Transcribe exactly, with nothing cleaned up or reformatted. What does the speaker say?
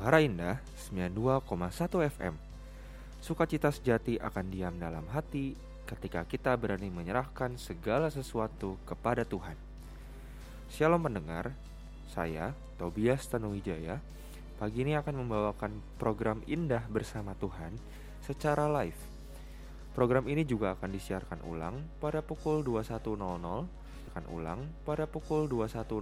Suara Indah sembilan puluh dua koma satu F M. Sukacita sejati akan diam dalam hati ketika kita berani menyerahkan segala sesuatu kepada Tuhan. Shalom pendengar, saya Tobias Tanuwijaya pagi ini akan membawakan program Indah Bersama Tuhan secara live. Program ini juga akan disiarkan ulang pada pukul dua puluh satu nol nol, akan ulang pada pukul dua puluh satu